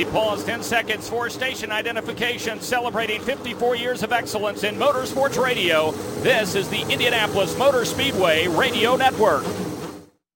pause 10 seconds for station identification, celebrating 54 years of excellence in motorsports radio. This is the Indianapolis Motor Speedway Radio Network.